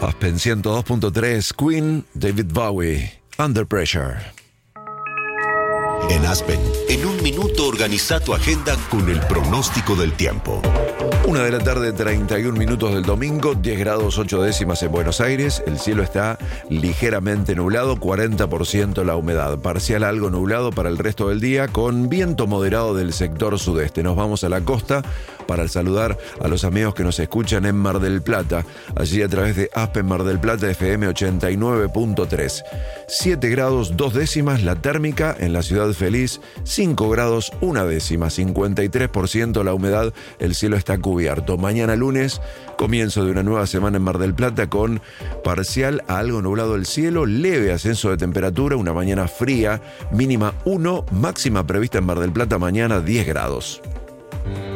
Aspen 102.3, Queen, David Bowie, Under Pressure. En Aspen, en un minuto organiza tu agenda con el pronóstico del tiempo. 1:31 del domingo, 10 grados 8 décimas en Buenos Aires. El cielo está ligeramente nublado, 40% la humedad. Parcial algo nublado para el resto del día, con viento moderado del sector sudeste. Nos vamos a la costa para saludar a los amigos que nos escuchan en Mar del Plata, allí a través de Aspen Mar del Plata FM 89.3. 7 grados 2 décimas la térmica en la ciudad feliz, 5 grados 1 décima, 53% la humedad, el cielo está cubierto. Mañana lunes, comienzo de una nueva semana en Mar del Plata con parcial a algo nublado el cielo, leve ascenso de temperatura, una mañana fría, mínima 1, máxima prevista en Mar del Plata mañana 10 grados.